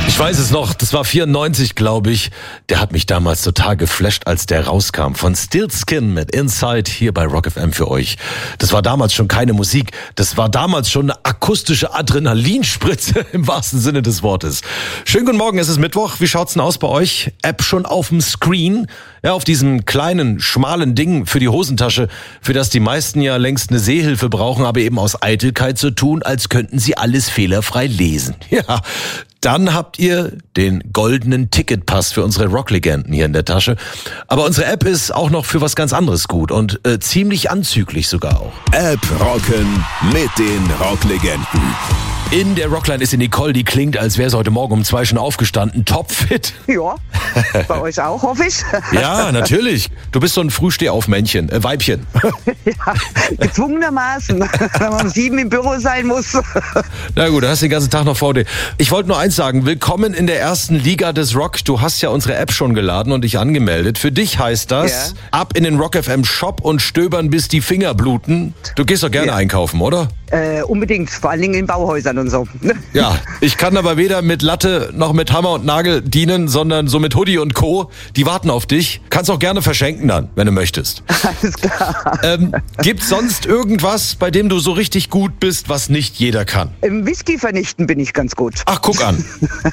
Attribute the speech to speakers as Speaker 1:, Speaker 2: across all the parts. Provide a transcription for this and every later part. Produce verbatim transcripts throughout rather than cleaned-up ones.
Speaker 1: Ich weiß es noch, das war vierundneunzig, glaube ich. Der hat mich damals total geflasht, als der rauskam. Von Stillskin mit Inside hier bei Rock F M für euch. Das war damals schon keine Musik. Das war damals schon eine akustische Adrenalinspritze im wahrsten Sinne des Wortes. Schönen guten Morgen, es ist Mittwoch. Wie schaut's denn aus bei euch? App schon auf dem Screen? Ja, auf diesem kleinen, schmalen Ding für die Hosentasche, für das die meisten ja längst eine Sehhilfe brauchen, aber eben aus Eitelkeit so tun, als könnten sie alles fehlerfrei lesen. Ja, dann habt ihr den goldenen Ticketpass für unsere Rocklegenden hier in der Tasche. Aber unsere App ist auch noch für was ganz anderes gut und äh, ziemlich anzüglich sogar auch.
Speaker 2: App rocken mit den Rocklegenden.
Speaker 1: In der Rockline ist die Nicole, die klingt, als wäre sie heute Morgen um zwei schon aufgestanden. Topfit.
Speaker 3: Ja, bei euch auch, hoffe ich.
Speaker 1: Ja, natürlich. Du bist so ein Frühstehaufmännchen, äh, Weibchen.
Speaker 3: Ja, gezwungenermaßen, wenn man um sieben im Büro sein muss.
Speaker 1: Na gut, du hast den ganzen Tag noch vor dir. Ich wollte nur eins sagen, willkommen in der ersten Liga des Rock. Du hast ja unsere App schon geladen und dich angemeldet. Für dich heißt das, ja, ab in den Rock F M Shop und stöbern, bis die Finger bluten. Du gehst doch gerne ja. einkaufen, oder?
Speaker 3: Äh, unbedingt, vor allen Dingen in Bauhäusern und so.
Speaker 1: Ja, ich kann aber weder mit Latte noch mit Hammer und Nagel dienen, sondern so mit Hoodie und Co. Die warten auf dich. Kannst auch gerne verschenken dann, wenn du möchtest.
Speaker 3: Alles klar.
Speaker 1: Ähm, gibt's sonst irgendwas, bei dem du so richtig gut bist, was nicht jeder kann?
Speaker 3: Im Whisky vernichten bin ich ganz gut.
Speaker 1: Ach, guck an.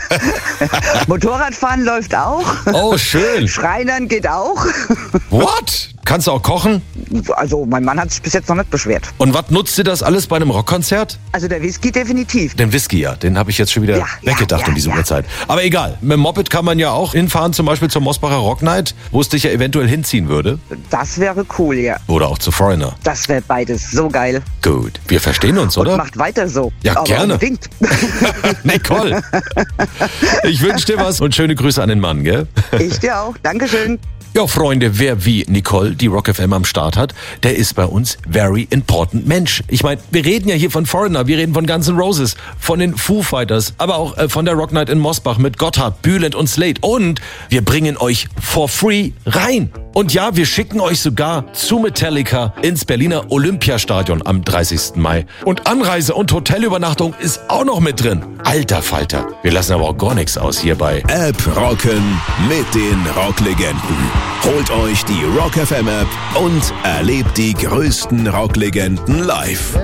Speaker 3: Motorradfahren läuft auch.
Speaker 1: Oh, schön.
Speaker 3: Schreinern geht auch.
Speaker 1: What? Kannst du auch kochen?
Speaker 3: Also mein Mann hat sich bis jetzt noch nicht beschwert.
Speaker 1: Und was nutzt dir das alles bei einem Rockkonzert?
Speaker 3: Also der Whisky definitiv.
Speaker 1: Den Whisky, ja. Den habe ich jetzt schon wieder
Speaker 3: ja,
Speaker 1: weggedacht
Speaker 3: ja,
Speaker 1: um diese
Speaker 3: ja.
Speaker 1: Uhrzeit. Aber egal. Mit dem Moped kann man ja auch hinfahren, zum Beispiel zur Mosbacher Rock Night, wo es dich ja eventuell hinziehen würde.
Speaker 3: Das wäre cool, ja.
Speaker 1: Oder auch zu Foreigner.
Speaker 3: Das wäre beides so geil.
Speaker 1: Gut. Wir verstehen uns, oder?
Speaker 3: Und macht weiter so.
Speaker 1: Ja,
Speaker 3: aber
Speaker 1: gerne.
Speaker 3: Unbedingt.
Speaker 1: Nicole. Ich wünsche dir was und schöne Grüße an den Mann, gell?
Speaker 3: Ich dir auch. Dankeschön.
Speaker 1: Ja, Freunde, wer wie Nicole die Rock F M am Start hat, der ist bei uns very important Mensch. Ich meine, wir reden ja hier von Foreigner, wir reden von Guns N' Roses, von den Foo Fighters, aber auch äh, von der Rock Night in Mosbach mit Gotthard, Bülent und Slade. Und wir bringen euch for free rein. Und ja, wir schicken euch sogar zu Metallica ins Berliner Olympiastadion am dreißigsten Mai. Und Anreise und Hotelübernachtung ist auch noch mit drin. Alter Falter, wir lassen aber auch gar nichts aus hierbei.
Speaker 2: App rocken mit den Rocklegenden. Holt euch die Rock F M App und erlebt die größten Rocklegenden live.